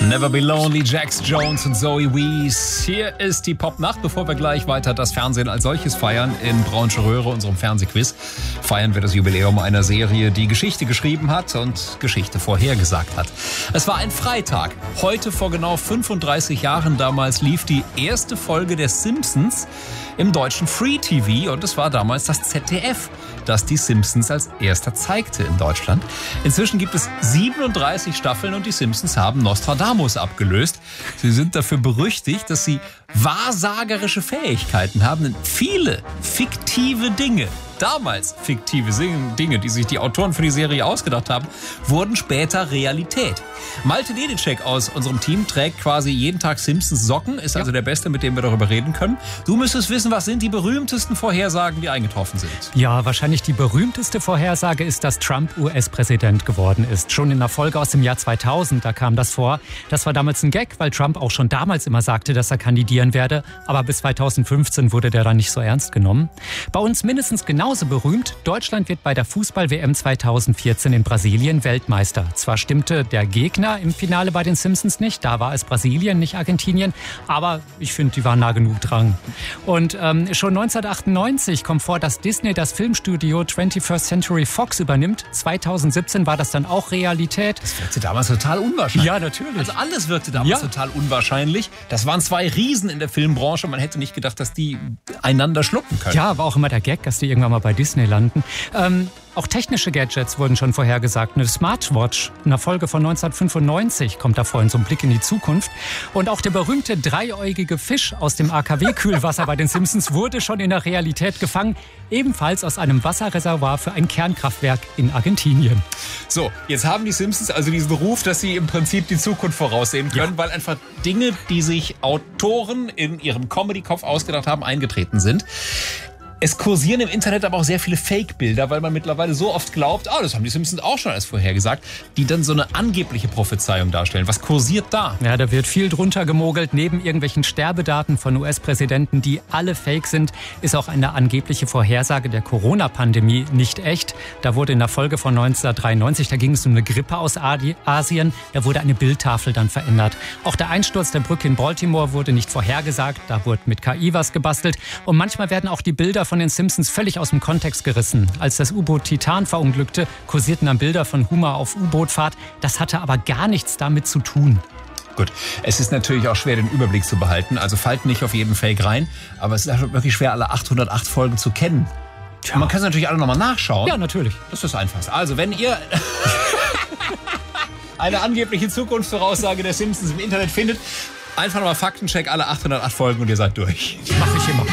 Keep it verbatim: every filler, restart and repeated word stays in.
Never Be Lonely, Jax Jones und Zoe Wees. Hier ist die Popnacht. Bevor wir gleich weiter das Fernsehen als solches feiern, in Braunsche Röhre, unserem Fernsehquiz, feiern wir das Jubiläum einer Serie, die Geschichte geschrieben hat und Geschichte vorhergesagt hat. Es war ein Freitag. Heute vor genau fünfunddreißig Jahren damals lief die erste Folge der Simpsons im deutschen Free T V und es war damals das Z D F, das die Simpsons als erster zeigte in Deutschland. Inzwischen gibt es siebenunddreißig Staffeln und die Simpsons haben Nostradamus abgelöst. Sie sind dafür berüchtigt, dass sie wahrsagerische Fähigkeiten haben, denn viele fiktive Dinge, damals fiktive Dinge, die sich die Autoren für die Serie ausgedacht haben, wurden später Realität. Malte Dedicek aus unserem Team trägt quasi jeden Tag Simpsons Socken, ist also ja der Beste, mit dem wir darüber reden können. Du müsstest wissen, was sind die berühmtesten Vorhersagen, die eingetroffen sind? Ja, wahrscheinlich die berühmteste Vorhersage ist, dass Trump U S-Präsident geworden ist. Schon in einer Folge aus dem Jahr zweitausend, da kam das vor. Das war damals ein Gag, weil Trump auch schon damals immer sagte, dass er kandidieren werde. Aber bis zweitausendfünfzehn wurde der dann nicht so ernst genommen. Bei uns mindestens genauso berühmt. Deutschland wird bei der Fußball-W M zweitausendvierzehn in Brasilien Weltmeister. Zwar stimmte der Gegner im Finale bei den Simpsons nicht, da war es Brasilien, nicht Argentinien, aber ich finde, die waren nah genug dran. Und ähm, schon neunzehnhundertachtundneunzig kommt vor, dass Disney das Filmstudio twenty-first Century Fox übernimmt. zweitausendsiebzehn war das dann auch Realität. Das wirkte damals total unwahrscheinlich. Ja, natürlich. Also alles wirkte damals ja. total unwahrscheinlich. Das waren zwei Riesen in der Filmbranche. Man hätte nicht gedacht, dass die einander schlucken können. Ja, war auch immer der Gag, dass die irgendwann mal bei Disney landen. Ähm, auch technische Gadgets wurden schon vorhergesagt. Eine Smartwatch, eine Folge von neunzehnhundertfünfundneunzig, kommt da vorhin so ein Blick in die Zukunft. Und auch der berühmte dreieugige Fisch aus dem A K W-Kühlwasser bei den Simpsons wurde schon in der Realität gefangen. Ebenfalls aus einem Wasserreservoir für ein Kernkraftwerk in Argentinien. So, jetzt haben die Simpsons also diesen Ruf, dass sie im Prinzip die Zukunft voraussehen können, ja. weil einfach Dinge, die sich Autoren in ihrem Comedy-Kopf ausgedacht haben, eingetreten sind. Es kursieren im Internet aber auch sehr viele Fake-Bilder, weil man mittlerweile so oft glaubt, ah, das haben die Simpsons auch schon alles vorhergesagt, die dann so eine angebliche Prophezeiung darstellen. Was kursiert da? Ja, da wird viel drunter gemogelt. Neben irgendwelchen Sterbedaten von U S-Präsidenten, die alle fake sind, ist auch eine angebliche Vorhersage der Corona-Pandemie nicht echt. Da wurde in der Folge von neunzehnhundertdreiundneunzig, da ging es um eine Grippe aus Asien, da wurde eine Bildtafel dann verändert. Auch der Einsturz der Brücke in Baltimore wurde nicht vorhergesagt, da wurde mit K I was gebastelt. Und manchmal werden auch die Bilder von den Simpsons völlig aus dem Kontext gerissen. Als das U-Boot Titan verunglückte, kursierten dann Bilder von Homer auf U-Bootfahrt. Das hatte aber gar nichts damit zu tun. Gut, es ist natürlich auch schwer, den Überblick zu behalten. Also fallt nicht auf jeden Fake rein. Aber es ist wirklich schwer, alle achthundertacht Folgen zu kennen. Tja. Man kann es natürlich alle nochmal nachschauen. Ja, natürlich. Das ist das Einfachste. Also, wenn ihr eine angebliche Zukunftsvoraussage der Simpsons im Internet findet, einfach nochmal Faktencheck, alle achthundertacht Folgen und ihr seid durch. Mach ich immer.